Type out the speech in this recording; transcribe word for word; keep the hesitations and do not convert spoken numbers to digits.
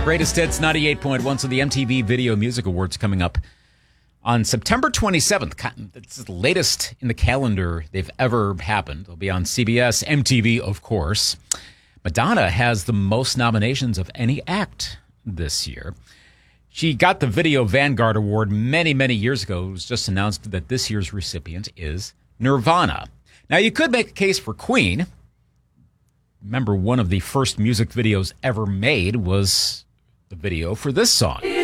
Greatest Hits ninety-eight point one. So the M T V Video Music Awards coming up on September twenty-seventh. It's the latest in the calendar they've ever happened. They'll be on C B S, M T V, of course. Madonna has the most nominations of any act this year. She got the Video Vanguard Award many, many years ago. It was just announced that this year's recipient is Nirvana. Now, you could make a case for Queen. Remember, one of the first music videos ever made was the video for this song.